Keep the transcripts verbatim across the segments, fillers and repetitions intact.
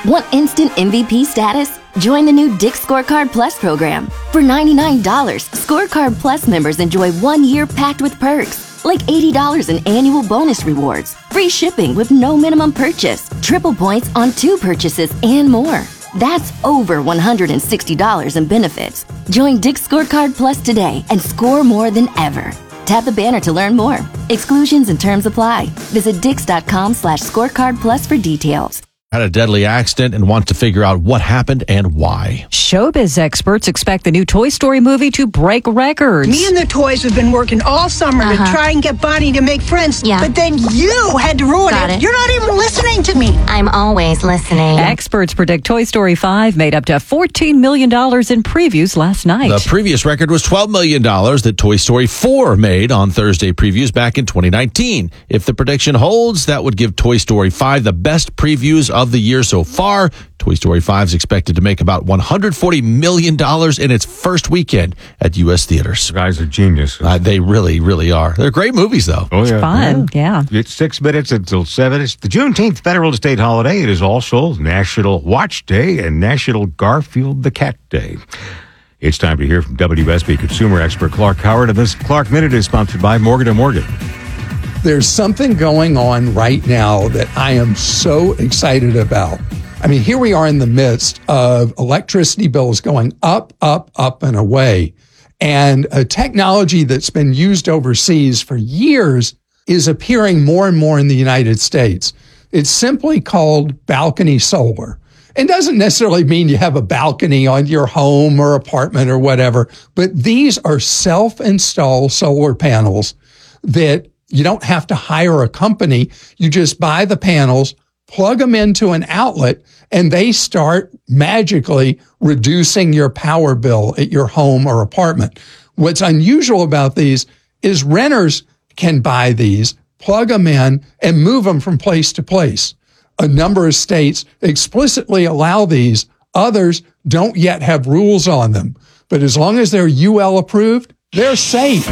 Want instant M V P status? Join the new Dick's Scorecard Plus program. For ninety-nine dollars, Scorecard Plus members enjoy one year packed with perks, like eighty dollars in annual bonus rewards, free shipping with no minimum purchase, triple points on two purchases, and more. That's over one hundred sixty dollars in benefits. Join Dick's Scorecard Plus today and score more than ever. Tap the banner to learn more. Exclusions and terms apply. Visit dix.com slash scorecard plus for details. Had a deadly accident and want to figure out what happened and why. Showbiz experts expect the new Toy Story movie to break records. Me and the toys have been working all summer uh-huh. to try and get Bonnie to make friends, yeah. but then you had to ruin it. it. You're not even listening to me. I'm always listening. Experts predict Toy Story five made up to fourteen million dollars in previews last night. The previous record was twelve million dollars that Toy Story four made on Thursday previews back in twenty nineteen. If the prediction holds, that would give Toy Story five the best previews of the year so far. Toy Story five is expected to make about one hundred forty million dollars in its first weekend at U S theaters. The guys are geniuses. Uh, they really, really are. They're great movies, though. Oh, yeah. It's fun, yeah. yeah. It's six minutes until seven. It's the Juneteenth federal state holiday. It is also National Watch Day and National Garfield the Cat Day. It's time to hear from W S B consumer expert Clark Howard, and this Clark Minute is sponsored by Morgan and Morgan. There's something going on right now that I am so excited about. I mean, here we are in the midst of electricity bills going up, up, up, and away. And a technology that's been used overseas for years is appearing more and more in the United States. It's simply called balcony solar. It doesn't necessarily mean you have a balcony on your home or apartment or whatever, but these are self-installed solar panels that you don't have to hire a company. You just buy the panels, plug them into an outlet, and they start magically reducing your power bill at your home or apartment. What's unusual about these is renters can buy these, plug them in, and move them from place to place. A number of states explicitly allow these. Others don't yet have rules on them. But as long as they're U L approved, they're safe.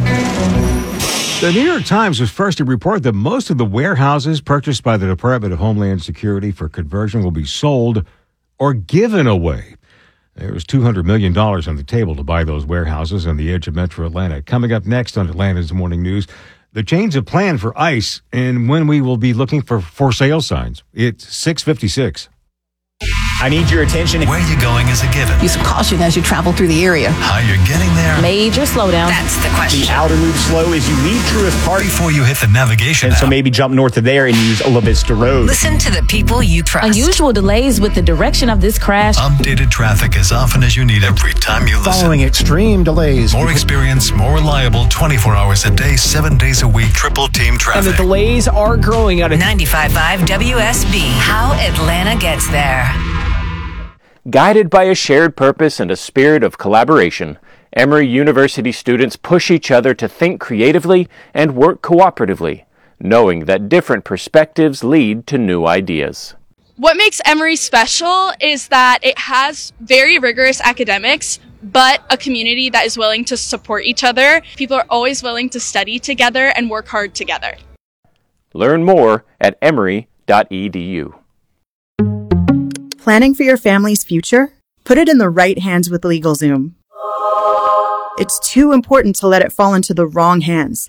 The New York Times was first to report that most of the warehouses purchased by the Department of Homeland Security for conversion will be sold or given away. There was two hundred million dollars on the table to buy those warehouses on the edge of Metro Atlanta. Coming up next on Atlanta's Morning News, the change of plan for ICE and when we will be looking for for sale signs. It's six fifty-six. I need your attention. Where you're going is a given. Use caution as you travel through the area. How you're getting there. Major slowdown. That's the question. The outer loop slow as you leave Truist Park. Before you hit the navigation And app. so maybe jump north of there and use Ola Vista Road. Listen to the people you trust. Unusual delays with the direction of this crash. Updated traffic as often as you need every time you listen. Following extreme delays. More experience, more reliable, twenty-four hours a day, seven days a week, triple team traffic. And the delays are growing out of ninety-five point five W S B. How Atlanta gets there. Guided by a shared purpose and a spirit of collaboration, Emory University students push each other to think creatively and work cooperatively, knowing that different perspectives lead to new ideas. What makes Emory special is that it has very rigorous academics, but a community that is willing to support each other. People are always willing to study together and work hard together. Learn more at emory dot e d u. Planning for your family's future? Put it in the right hands with LegalZoom. It's too important to let it fall into the wrong hands.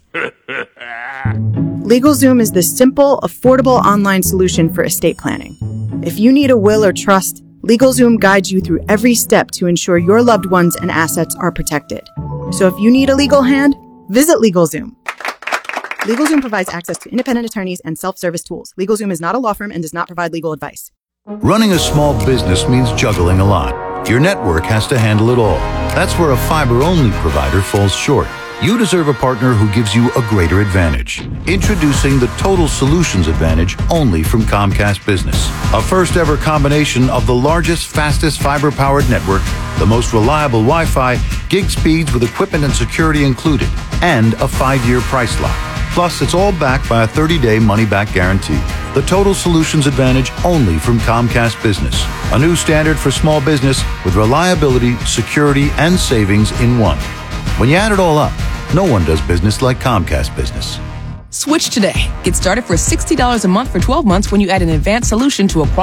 LegalZoom is the simple, affordable online solution for estate planning. If you need a will or trust, LegalZoom guides you through every step to ensure your loved ones and assets are protected. So if you need a legal hand, visit LegalZoom. LegalZoom provides access to independent attorneys and self-service tools. LegalZoom is not a law firm and does not provide legal advice. Running a small business means juggling a lot. Your network has to handle it all. That's where a fiber-only provider falls short. You deserve a partner who gives you a greater advantage. Introducing the Total Solutions Advantage only from Comcast Business. A first-ever combination of the largest, fastest fiber-powered network, the most reliable Wi-Fi, gig speeds with equipment and security included, and a five-year price lock. Plus, it's all backed by a thirty-day money-back guarantee. The Total Solutions Advantage only from Comcast Business. A new standard for small business with reliability, security, and savings in one. When you add it all up, no one does business like Comcast Business. Switch today. Get started for sixty dollars a month for twelve months when you add an advanced solution to a